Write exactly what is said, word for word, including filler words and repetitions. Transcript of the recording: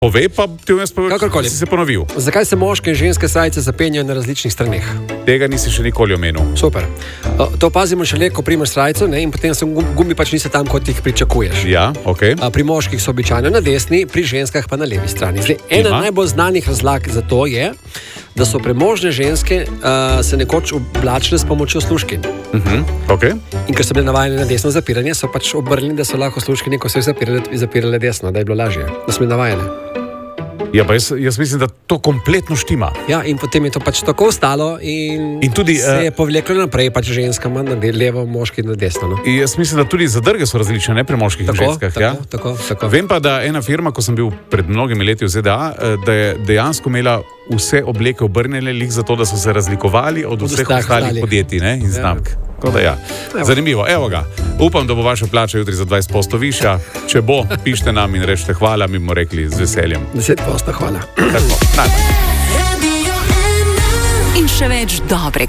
Povej pa, ti vmes povej, Kakorkoli. si se ponovil. Zakaj se moške in ženske srajce zapenjajo na različnih straneh? Tega nisi še nikoli omenil. Super. Uh, to opazimo šele, ko primeš srajco, ne, in potem so gum- gumi pač niso tam, kot jih pričakuješ. Ja, ok. Uh, pri moških so običajno na desni, pri ženskah pa na levi strani. Zdaj, ena Ima. najbolj znanih razlag za to je, da so premožne ženske uh, se nekoč oblačile s pomočjo služkin. Uh-huh. Okay. In ker so bile navajene na desno zapiranje, so pač obrnili, da so lahko služkinje, ko so jih zapirale, zapirale desno, da je bilo lažje, da so bile navajene. Ja, pa jaz, jaz mislim, da to kompletno štima. Ja, in potem je to pač tako ostalo in, In tudi, se eh, je povleklo naprej, pač ženskama na de- levo, moški na desno. No? In jaz mislim, da tudi zadrge so različne, ne pri moških in Tako, ženskah. tako, Ja? tako, tako. Vem pa, da ena firma, ko sem bil pred mnogimi leti v Z D A, eh, da je dejansko imela vse obleke obrnjene, lih zato, da so se razlikovali od, Od vseh ostalih ostalih ostalih. podjetij, ne, in znamk. Tako da ja. Evo. Zanimivo, evo ga. Upam, da bo vaša plača jutri za dvajset odstotkov višja. Če bo, pišite nam in rečete hvala, mi bomo rekli z veseljem. Deset posto, hvala. Tako, najmanj. In še več dobrega.